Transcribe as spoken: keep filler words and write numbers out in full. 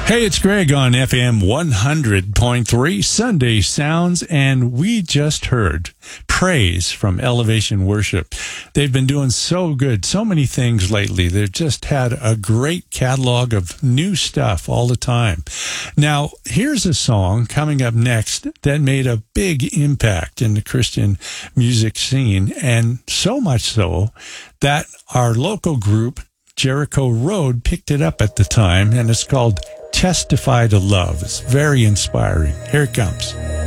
Hey, it's Greg on F M one hundred point three Sunday Sounds, and we just heard Praise from Elevation Worship. They've been doing so good, so many things lately. They've just had a great catalog of new stuff all the time. Now, here's a song coming up next that made a big impact in the Christian music scene, and so much so that our local group, Jericho Road, picked it up at the time, and it's called Testify to Love. It's very inspiring. Here it comes.